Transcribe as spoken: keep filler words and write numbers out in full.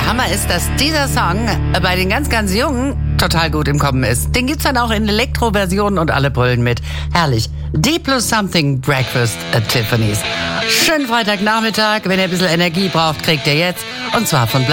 Der Hammer ist, dass dieser Song bei den ganz, ganz Jungen total gut im Kommen ist. Den gibt's dann auch in Elektro-Versionen und alle brüllen mit. Herrlich. D plus Something Breakfast at Tiffany's. Schönen Freitagnachmittag. Wenn ihr ein bisschen Energie braucht, kriegt ihr jetzt. Und zwar von